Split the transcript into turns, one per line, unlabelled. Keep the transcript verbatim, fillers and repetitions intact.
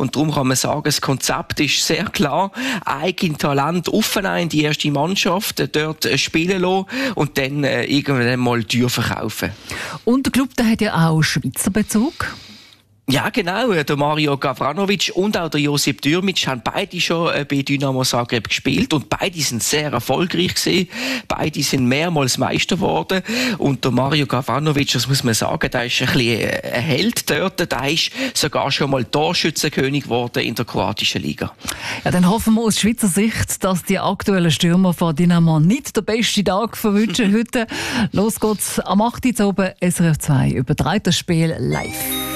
Und darum kann man sagen, das Konzept ist sehr klar. Eigene Talent aufnehmen in die erste Mannschaft, dort spielen lassen und dann äh, irgendwann mal teuer verkaufen.
Und der Club, der hat ja auch Schweizer Bezug.
Ja, genau. Der Mario Gavranovic und auch der Josip Dürmic haben beide schon bei Dynamo Zagreb gespielt und beide sind sehr erfolgreich gewesen. Beide sind mehrmals Meister geworden und der Mario Gavranovic, das muss man sagen, der ist ein bisschen ein Held dort. Der ist sogar schon mal Torschützenkönig geworden in der kroatischen Liga.
Ja, dann hoffen wir aus Schweizer Sicht, dass die aktuellen Stürmer von Dynamo nicht den besten Tag verwünschen heute. Los geht's am acht Uhr oben, S R F zwei überträgt das Spiel live.